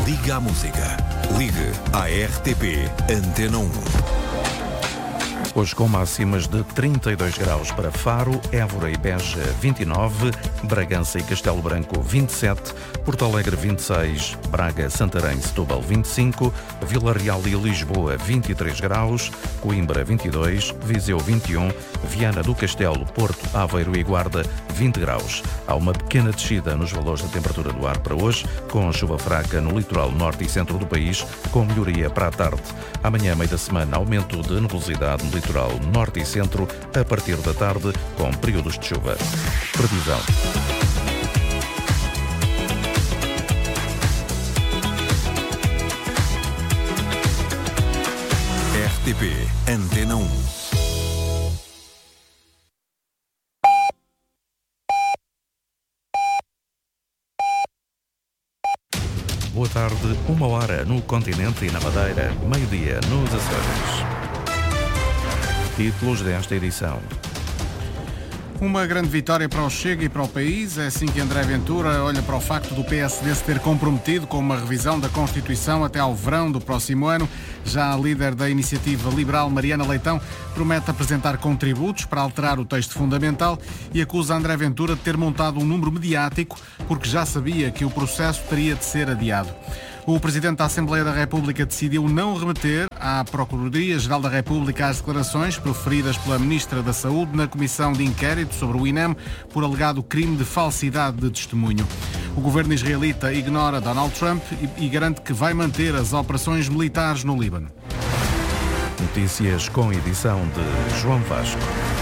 Liga à música. Ligue à RTP Antena 1. Hoje com máximas de 32 graus para Faro, Évora e Beja 29, Bragança e Castelo Branco 27, Porto Alegre 26, Braga, Santarém, Setúbal 25, Vila Real e Lisboa 23 graus, Coimbra 22, Viseu 21, Viana do Castelo, Porto, Aveiro e Guarda 20 graus. Há uma pequena descida nos valores da temperatura do ar para hoje, com chuva fraca no litoral norte e centro do país, com melhoria para a tarde. Amanhã, meio da semana, aumento de nebulosidade no litoral norte e centro a partir da tarde, com períodos de chuva. Previsão. RTP Antena 1. Boa tarde, 1h no continente e na Madeira, meio-dia nos Açores. Títulos desta edição. Uma grande vitória para o Chega e para o país. É assim que André Ventura olha para o facto do PSD se ter comprometido com uma revisão da Constituição até ao verão do próximo ano. Já a líder da Iniciativa Liberal, Mariana Leitão, promete apresentar contributos para alterar o texto fundamental e acusa André Ventura de ter montado um número mediático porque já sabia que o processo teria de ser adiado. O Presidente da Assembleia da República decidiu não remeter à Procuradoria-Geral da República as declarações proferidas pela Ministra da Saúde na Comissão de Inquérito sobre o INEM por alegado crime de falsidade de testemunho. O governo israelita ignora Donald Trump e garante que vai manter as operações militares no Líbano. Notícias com edição de João Vasco.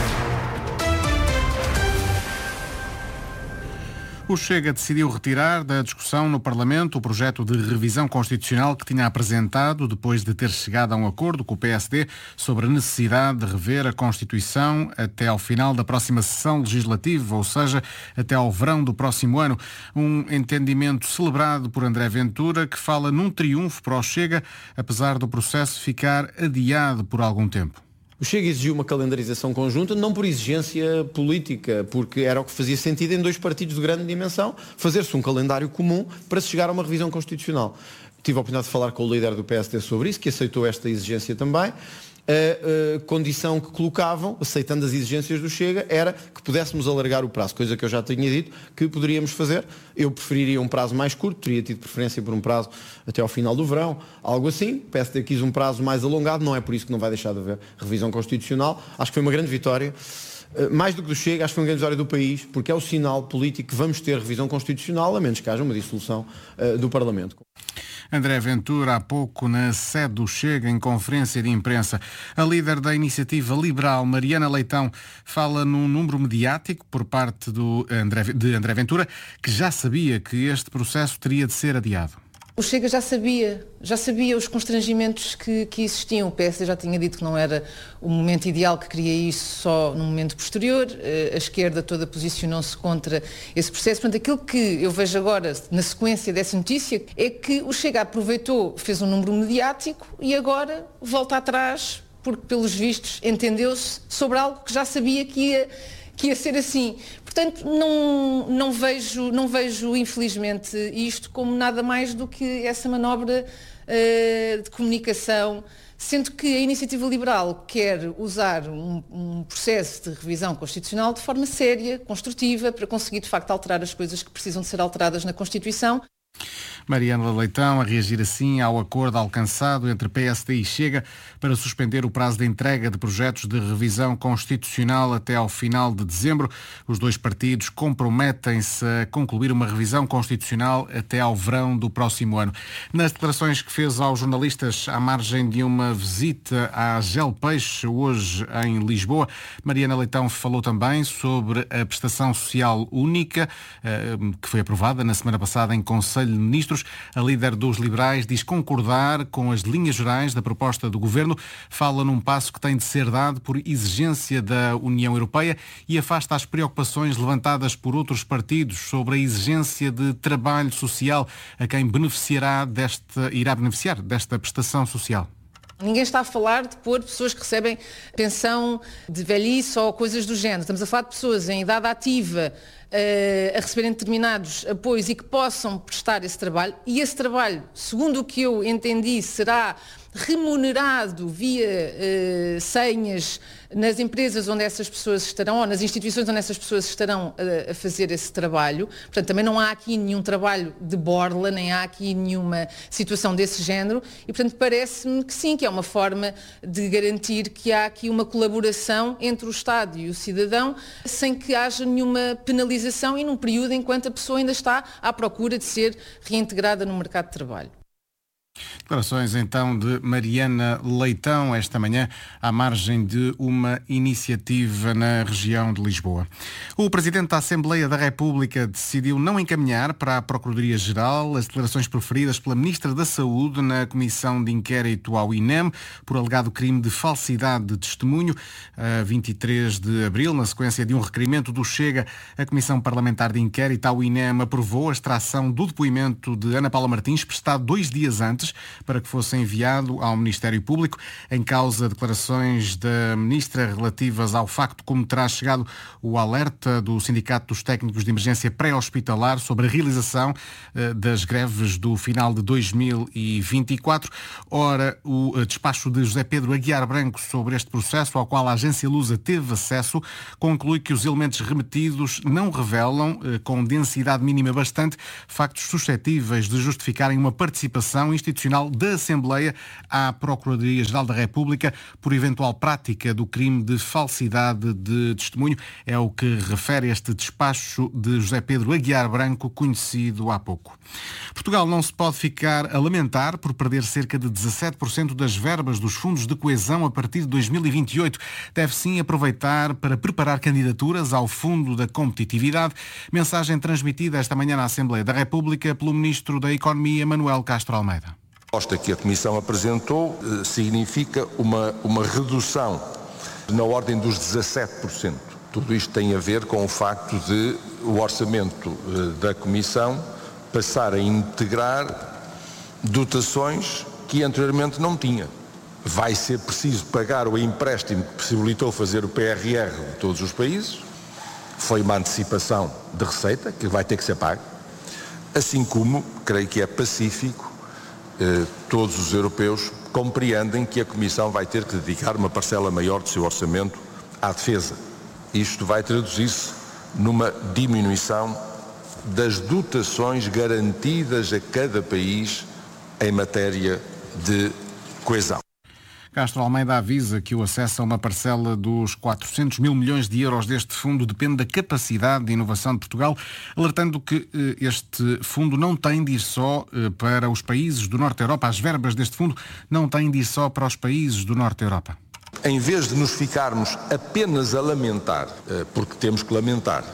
O Chega decidiu retirar da discussão no Parlamento o projeto de revisão constitucional que tinha apresentado depois de ter chegado a um acordo com o PSD sobre a necessidade de rever a Constituição até ao final da próxima sessão legislativa, ou seja, até ao verão do próximo ano. Um entendimento celebrado por André Ventura que fala num triunfo para o Chega, apesar do processo ficar adiado por algum tempo. O Chega exigiu uma calendarização conjunta, não por exigência política, porque era o que fazia sentido em dois partidos de grande dimensão, fazer-se um calendário comum para se chegar a uma revisão constitucional. Tive a oportunidade de falar com o líder do PSD sobre isso, que aceitou esta exigência também. A condição que colocavam, aceitando as exigências do Chega, era que pudéssemos alargar o prazo, coisa que eu já tinha dito que poderíamos fazer. Eu preferiria um prazo mais curto, teria tido preferência por um prazo até ao final do verão, algo assim. O PSD quis um prazo mais alongado, não é por isso que não vai deixar de haver revisão constitucional. Acho que foi uma grande vitória. Mais do que do Chega, acho que foi uma grande vitória do país, porque é o sinal político que vamos ter revisão constitucional, a menos que haja uma dissolução do Parlamento. André Ventura, há pouco, na sede do Chega, em conferência de imprensa. A líder da Iniciativa Liberal, Mariana Leitão, fala num número mediático por parte de André Ventura, que já sabia que este processo teria de ser adiado. O Chega já sabia os constrangimentos que existiam. O PSD já tinha dito que não era o momento ideal, que queria isso só num momento posterior. A esquerda toda posicionou-se contra esse processo. Portanto, aquilo que eu vejo agora, na sequência dessa notícia, é que o Chega aproveitou, fez um número mediático e agora volta atrás, porque, pelos vistos, entendeu-se sobre algo que já sabia que ia ser assim. Portanto, não vejo, infelizmente, isto como nada mais do que essa manobra de comunicação, sendo que a Iniciativa Liberal quer usar um processo de revisão constitucional de forma séria, construtiva, para conseguir, de facto, alterar as coisas que precisam de ser alteradas na Constituição. Mariana Leitão a reagir assim ao acordo alcançado entre PSD e Chega para suspender o prazo de entrega de projetos de revisão constitucional até ao final de dezembro. Os dois partidos comprometem-se a concluir uma revisão constitucional até ao verão do próximo ano. Nas declarações que fez aos jornalistas à margem de uma visita à Gel Peixe, hoje em Lisboa, Mariana Leitão falou também sobre a prestação social única, que foi aprovada na semana passada em Conselho de Ministros. A líder dos liberais diz concordar com as linhas gerais da proposta do Governo, fala num passo que tem de ser dado por exigência da União Europeia e afasta as preocupações levantadas por outros partidos sobre a exigência de trabalho social a quem irá beneficiar desta prestação social. Ninguém está a falar de pôr pessoas que recebem pensão de velhice ou coisas do género. Estamos a falar de pessoas em idade ativa a receberem determinados apoios e que possam prestar esse trabalho, e esse trabalho, segundo o que eu entendi, será remunerado via senhas nas empresas onde essas pessoas estarão, ou nas instituições onde essas pessoas estarão a fazer esse trabalho. Portanto, também não há aqui nenhum trabalho de borla, nem há aqui nenhuma situação desse género, e portanto parece-me que sim, que é uma forma de garantir que há aqui uma colaboração entre o Estado e o cidadão, sem que haja nenhuma penalização e num período enquanto a pessoa ainda está à procura de ser reintegrada no mercado de trabalho. Declarações então de Mariana Leitão esta manhã à margem de uma iniciativa na região de Lisboa. O Presidente da Assembleia da República decidiu não encaminhar para a Procuradoria-Geral as declarações proferidas pela Ministra da Saúde na Comissão de Inquérito ao INEM por alegado crime de falsidade de testemunho. A 23 de abril, na sequência de um requerimento do Chega, a Comissão Parlamentar de Inquérito ao INEM aprovou a extração do depoimento de Ana Paula Martins, prestado 2 dias antes, para que fosse enviado ao Ministério Público. Em causa, declarações da Ministra relativas ao facto como terá chegado o alerta do Sindicato dos Técnicos de Emergência Pré-Hospitalar sobre a realização das greves do final de 2024. Ora, o despacho de José Pedro Aguiar Branco sobre este processo, ao qual a agência Lusa teve acesso, conclui que os elementos remetidos não revelam, com densidade mínima bastante, factos suscetíveis de justificarem uma participação institucional da Assembleia à Procuradoria-Geral da República por eventual prática do crime de falsidade de testemunho. É o que refere este despacho de José Pedro Aguiar Branco, conhecido há pouco. Portugal não se pode ficar a lamentar por perder cerca de 17% das verbas dos fundos de coesão a partir de 2028. Deve sim aproveitar para preparar candidaturas ao Fundo da Competitividade. Mensagem transmitida esta manhã na Assembleia da República pelo Ministro da Economia, Manuel Castro Almeida. A proposta que a Comissão apresentou significa uma redução na ordem dos 17%. Tudo isto tem a ver com o facto de o orçamento da Comissão passar a integrar dotações que anteriormente não tinha. Vai ser preciso pagar o empréstimo que possibilitou fazer o PRR de todos os países. Foi uma antecipação de receita que vai ter que ser paga. Assim como, creio que é pacífico, todos os europeus compreendem que a Comissão vai ter que dedicar uma parcela maior do seu orçamento à defesa. Isto vai traduzir-se numa diminuição das dotações garantidas a cada país em matéria de coesão. Castro Almeida avisa que o acesso a uma parcela dos 400 mil milhões de euros deste fundo depende da capacidade de inovação de Portugal, alertando que este fundo não tem de ir só para os países do Norte da Europa. As verbas deste fundo não têm de ir só para os países do Norte da Europa. Em vez de nos ficarmos apenas a lamentar, porque temos que lamentar,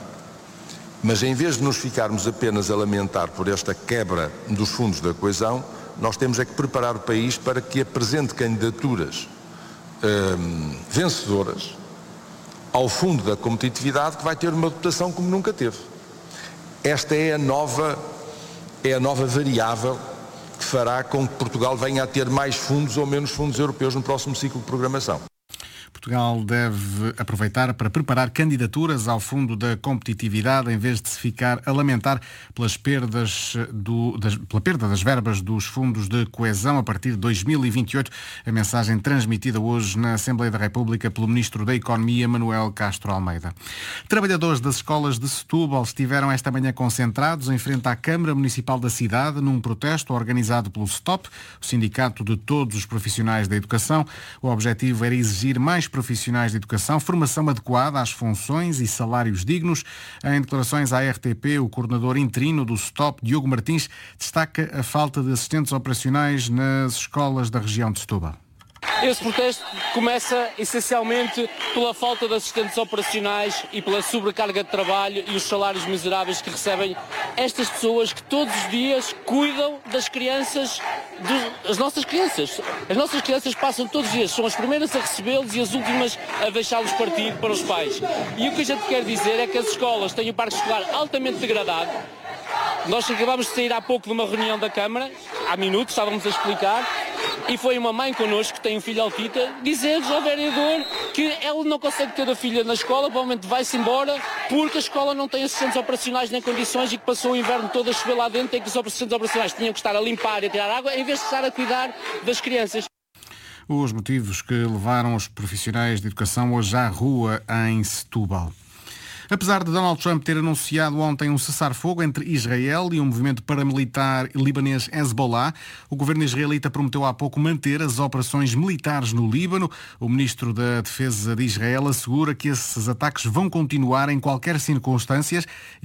mas em vez de nos ficarmos apenas a lamentar por esta quebra dos fundos da coesão, nós temos é que preparar o país para que apresente candidaturas vencedoras ao Fundo da Competitividade, que vai ter uma dotação como nunca teve. Esta é a nova variável que fará com que Portugal venha a ter mais fundos ou menos fundos europeus no próximo ciclo de programação. Portugal deve aproveitar para preparar candidaturas ao Fundo da Competitividade, em vez de se ficar a lamentar pela perda das verbas dos fundos de coesão a partir de 2028. A mensagem transmitida hoje na Assembleia da República pelo Ministro da Economia, Manuel Castro Almeida. Trabalhadores das escolas de Setúbal estiveram esta manhã concentrados em frente à Câmara Municipal da cidade num protesto organizado pelo STOP, o Sindicato de Todos os Profissionais da Educação. O objetivo era exigir mais profissionais de educação, formação adequada às funções e salários dignos. Em declarações à RTP, o coordenador interino do STOP, Diogo Martins, destaca a falta de assistentes operacionais nas escolas da região de Setúbal. Esse protesto começa essencialmente pela falta de assistentes operacionais e pela sobrecarga de trabalho e os salários miseráveis que recebem estas pessoas que todos os dias cuidam das crianças, das nossas crianças. As nossas crianças passam todos os dias, são as primeiras a recebê-los e as últimas a deixá-los partir para os pais. E o que a gente quer dizer é que as escolas têm o parque escolar altamente degradado. Nós acabámos de sair há pouco de uma reunião da Câmara, há minutos, estávamos a explicar. E foi uma mãe connosco, que tem um filho autista, dizer-nos ao vereador que ela não consegue ter a filha na escola, provavelmente vai-se embora, porque a escola não tem assistentes operacionais nem condições e que passou o inverno todo a chover lá dentro e que os assistentes operacionais tinham que estar a limpar e a tirar água, em vez de estar a cuidar das crianças. Os motivos que levaram os profissionais de educação hoje à rua em Setúbal. Apesar de Donald Trump ter anunciado ontem um cessar-fogo entre Israel e o movimento paramilitar libanês Hezbollah, o governo israelita prometeu há pouco manter as operações militares no Líbano. O ministro da Defesa de Israel assegura que esses ataques vão continuar em qualquer circunstância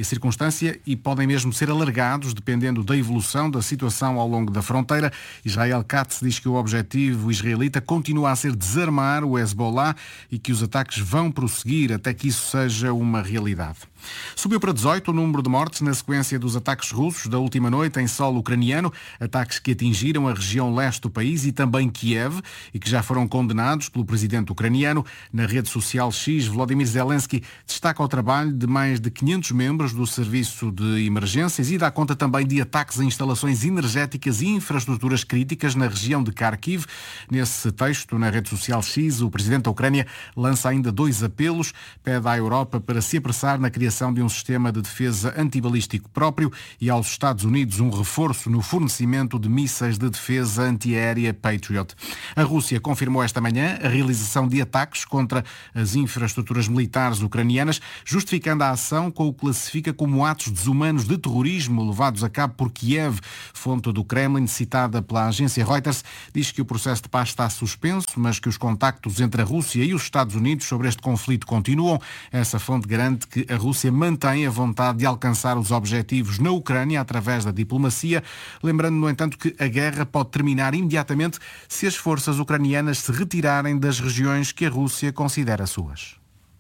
e podem mesmo ser alargados dependendo da evolução da situação ao longo da fronteira. Israel Katz diz que o objetivo israelita continua a ser desarmar o Hezbollah e que os ataques vão prosseguir até que isso seja uma realidade. Subiu para 18 o número de mortes na sequência dos ataques russos da última noite em solo ucraniano, ataques que atingiram a região leste do país e também Kiev e que já foram condenados pelo presidente ucraniano. Na rede social X, Volodymyr Zelensky destaca o trabalho de mais de 500 membros do serviço de emergências e dá conta também de ataques a instalações energéticas e infraestruturas críticas na região de Kharkiv. Nesse texto, na rede social X, o presidente da Ucrânia lança ainda 2 apelos, pede à Europa para se apressar na criação de um sistema de defesa antibalístico próprio e aos Estados Unidos um reforço no fornecimento de mísseis de defesa antiaérea Patriot. A Rússia confirmou esta manhã a realização de ataques contra as infraestruturas militares ucranianas, justificando a ação com o que classifica como atos desumanos de terrorismo levados a cabo por Kiev. Fonte do Kremlin, citada pela agência Reuters, diz que o processo de paz está suspenso, mas que os contactos entre a Rússia e os Estados Unidos sobre este conflito continuam. Essa fonte garante que a Rússia mantém a vontade de alcançar os objetivos na Ucrânia através da diplomacia, lembrando, no entanto, que a guerra pode terminar imediatamente se as forças ucranianas se retirarem das regiões que a Rússia considera suas.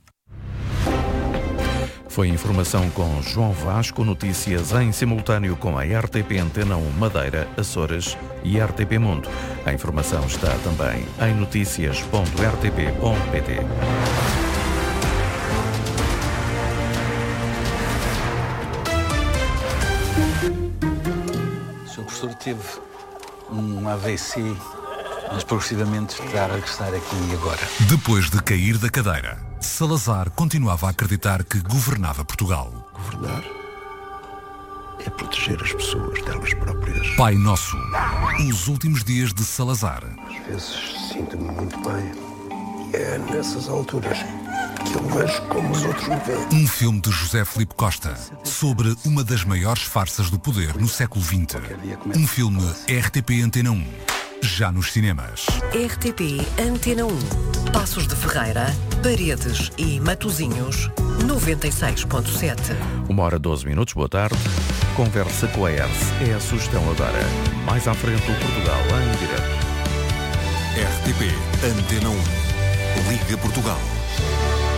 Foi informação com João Vasco, notícias em simultâneo com a RTP Antena 1 Madeira, Açores e RTP Mundo. A informação está também em noticias.rtp.pt. O professor teve um AVC, mas progressivamente está a regressar aqui e agora. Depois de cair da cadeira, Salazar continuava a acreditar que governava Portugal. Governar é proteger as pessoas delas próprias. Pai Nosso, os últimos dias de Salazar. Às vezes sinto-me muito bem e é nessas alturas que eu vejo como os outros me veem. Um filme de José Filipe Costa sobre uma das maiores farsas do poder no século XX. Um filme RTP Antena 1. Já nos cinemas. RTP Antena 1. Passos de Ferreira, Paredes e Matosinhos, 96.7. 1h12, boa tarde. Conversa com a ERSE é a sugestão agora. Mais à frente o Portugal em direto. RTP Antena 1. Liga Portugal.